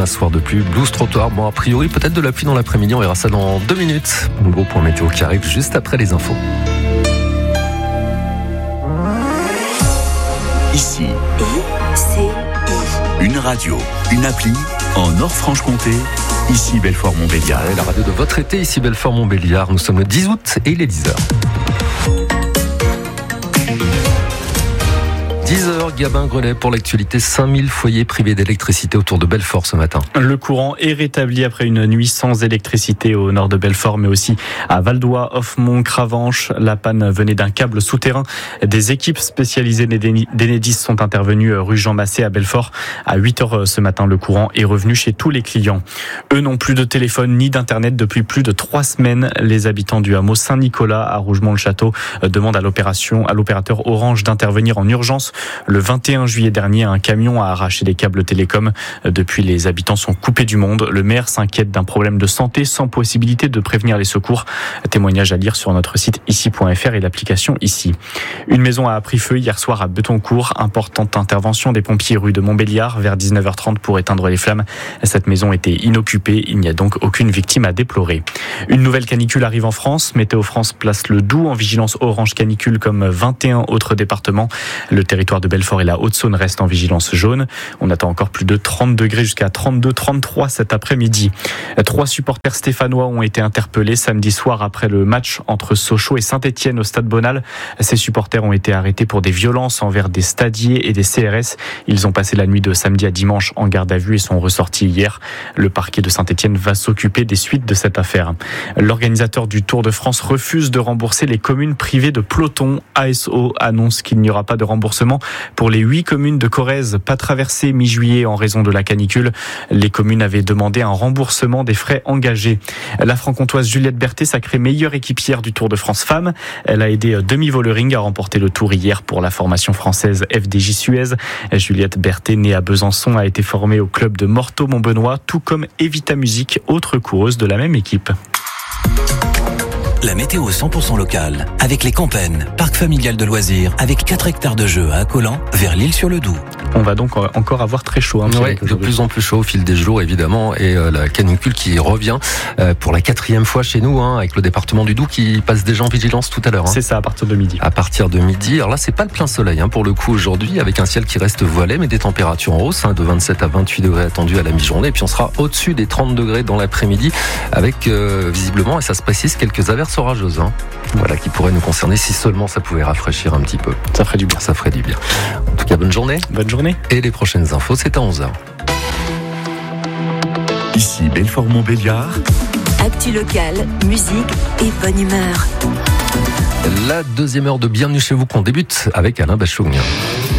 menace, soir de pluie, blouse trottoir. Bon, a priori, peut-être de la pluie dans l'après-midi, on verra ça dans 2 minutes. Nouveau point météo qui arrive juste après les infos. Ici, une radio, une appli en Nord-Franche-Comté. Ici Belfort-Montbéliard. La radio de votre été, ici Belfort-Montbéliard. Nous sommes le 10 août et il est 10h. 10h, Gabin-Grelet pour l'actualité. 5000 foyers privés d'électricité autour de Belfort ce matin. Le courant est rétabli après une nuit sans électricité au nord de Belfort, mais aussi à Valdoie, Offemont, Cravanche. La panne venait d'un câble souterrain. Des équipes spécialisées d'Enedis sont intervenues rue Jean Massé à Belfort. À 8h ce matin, le courant est revenu chez tous les clients. Eux n'ont plus de téléphone ni d'internet depuis plus de 3 semaines. Les habitants du hameau Saint-Nicolas à Rougemont-le-Château demandent à l'opérateur Orange d'intervenir en urgence. Le 21 juillet dernier, un camion a arraché les câbles télécoms. Depuis, les habitants sont coupés du monde. Le maire s'inquiète d'un problème de santé sans possibilité de prévenir les secours. Témoignage à lire sur notre site ici.fr et l'application Ici. Une maison a pris feu hier soir à Betoncourt. Importante intervention des pompiers rue de Montbéliard vers 19h30 pour éteindre les flammes. Cette maison était inoccupée. Il n'y a donc aucune victime à déplorer. Une nouvelle canicule arrive en France. Météo France place le Doubs en vigilance orange canicule comme 21 autres départements. Le territoire de Belfort et la Haute-Saône restent en vigilance jaune. On attend encore plus de 30 degrés jusqu'à 32, 33 cet après-midi. 3 supporters stéphanois ont été interpellés samedi soir après le match entre Sochaux et Saint-Étienne au Stade Bonal. Ces supporters ont été arrêtés pour des violences envers des stadiers et des CRS. Ils ont passé la nuit de samedi à dimanche en garde à vue et sont ressortis hier. Le parquet de Saint-Étienne va s'occuper des suites de cette affaire. L'organisateur du Tour de France refuse de rembourser les communes privées de peloton. ASO annonce qu'il n'y aura pas de remboursement pour les 8 communes de Corrèze pas traversées mi-juillet en raison de la canicule. Les communes avaient demandé un remboursement des frais engagés. La franc-comtoise Juliette Berthet, sacrée meilleure équipière du Tour de France Femmes. Elle a aidé Demi-Vollering à remporter le Tour hier pour la formation française FDJ Suez. Juliette Berthet, née à Besançon, a été formée au club de Morteau-Montbenoît, tout comme Evita Musique, autre coureuse de la même équipe. La météo 100% locale, avec les Campennes, parc familial de loisirs, avec 4 hectares de jeux à Accolan, vers l'Île-sur-le-Doubs. On va donc encore avoir très chaud. Oui, de plus en plus chaud au fil des jours, évidemment, et la canicule qui revient pour la 4e fois chez nous, avec le département du Doubs qui passe déjà en vigilance tout à l'heure. C'est ça, à partir de midi. À partir de midi. Alors là, c'est pas le plein soleil pour le coup aujourd'hui, avec un ciel qui reste voilé, mais des températures en hausse, de 27 à 28 degrés attendus à la mi-journée, et puis on sera au-dessus des 30 degrés dans l'après-midi, avec visiblement, et ça se précise, quelques averses orageuses. Voilà, qui pourraient nous concerner si seulement ça pouvait rafraîchir un petit peu. Ça ferait du bien. Ça ferait du bien. En tout cas, bonne journée. Bonne journée. Et les prochaines infos, c'est à 11h. Ici Belfort-Montbéliard. Actu locale, musique et bonne humeur. La 2e heure de Bienvenue chez vous qu'on débute avec Alain Bachung.